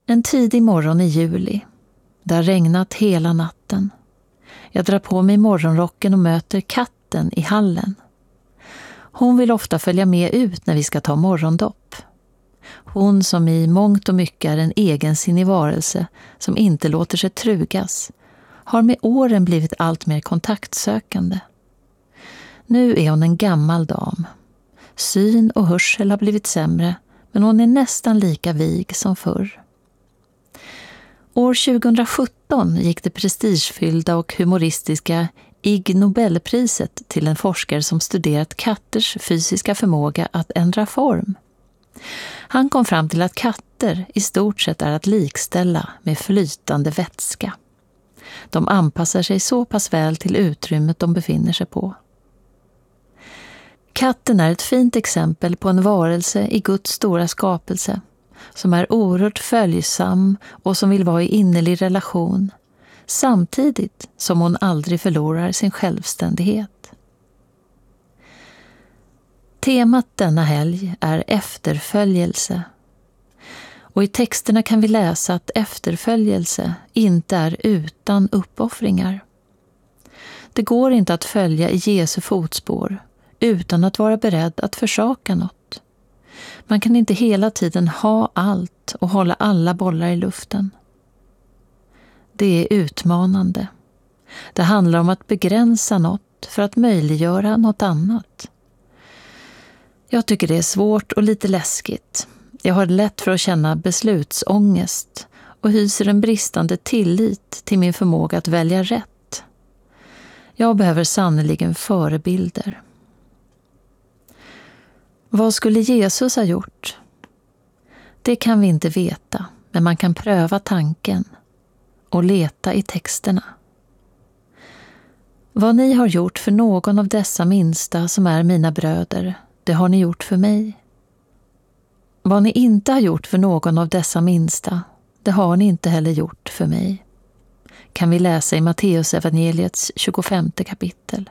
En tidig morgon i juli. Det har regnat hela natten. Jag drar på mig morgonrocken och möter katten i hallen. Hon vill ofta följa med ut när vi ska ta morgondopp. Hon som i mångt och mycket är en egensinnig varelse som inte låter sig trugas, har med åren blivit allt mer kontaktsökande. Nu är hon en gammal dam. Syn och hörsel har blivit sämre, men hon är nästan lika vig som förr. År 2017 gick det prestigefyllda och humoristiska Ig Nobelpriset till en forskare som studerat katters fysiska förmåga att ändra form. Han kom fram till att katter i stort sett är att likställa med flytande vätska. De anpassar sig så pass väl till utrymmet de befinner sig på. Katten är ett fint exempel på en varelse i Guds stora skapelse som är oerhört följsam och som vill vara i innerlig relation, samtidigt som hon aldrig förlorar sin självständighet. Temat denna helg är efterföljelse. Och i texterna kan vi läsa att efterföljelse inte är utan uppoffringar. Det går inte att följa i Jesu fotspår utan att vara beredd att försaka något. Man kan inte hela tiden ha allt och hålla alla bollar i luften. Det är utmanande. Det handlar om att begränsa något för att möjliggöra något annat. Jag tycker det är svårt och lite läskigt. Jag har lätt för att känna beslutsångest och hyser en bristande tillit till min förmåga att välja rätt. Jag behöver sannoliken förebilder. Vad skulle Jesus ha gjort? Det kan vi inte veta, men man kan pröva tanken och leta i texterna. Vad ni har gjort för någon av dessa minsta som är mina bröder, det har ni gjort för mig. Vad ni inte har gjort för någon av dessa minsta, det har ni inte heller gjort för mig. Kan vi läsa i Matteusevangeliets 25 kapitel.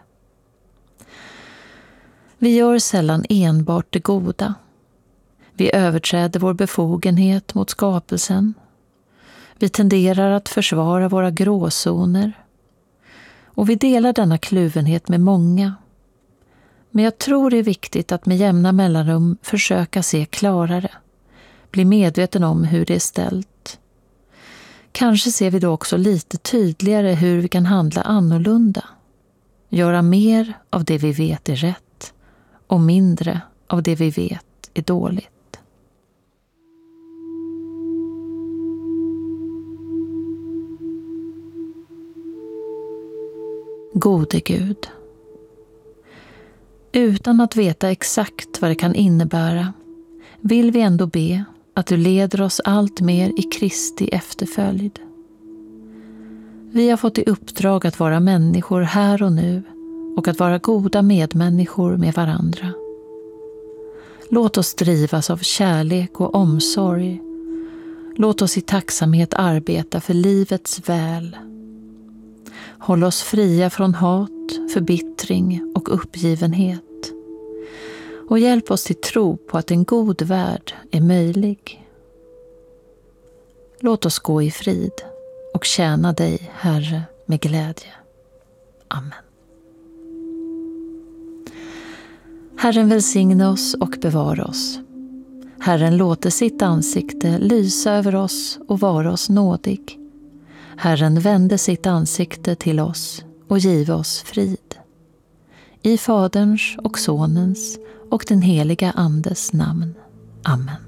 Vi gör sällan enbart det goda. Vi överträder vår befogenhet mot skapelsen. Vi tenderar att försvara våra gråzoner. Och vi delar denna kluvenhet med många. Men jag tror det är viktigt att med jämna mellanrum försöka se klarare. Bli medveten om hur det är ställt. Kanske ser vi då också lite tydligare hur vi kan handla annorlunda. Göra mer av det vi vet är rätt och mindre av det vi vet är dåligt. Gode Gud. Utan att veta exakt vad det kan innebära vill vi ändå be att du leder oss allt mer i Kristi efterföljd. Vi har fått i uppdrag att vara människor här och nu och att vara goda medmänniskor med varandra. Låt oss drivas av kärlek och omsorg. Låt oss i tacksamhet arbeta för livets väl. Håll oss fria från hat, förbittring och uppgivenhet. Och hjälp oss till tro på att en god värld är möjlig. Låt oss gå i frid och tjäna dig, Herre, med glädje. Amen. Herren välsigne oss och bevara oss. Herren låter sitt ansikte lysa över oss och vara oss nådig. Herren vände sitt ansikte till oss och give oss frid. I Faderns och Sonens och den heliga Andes namn. Amen.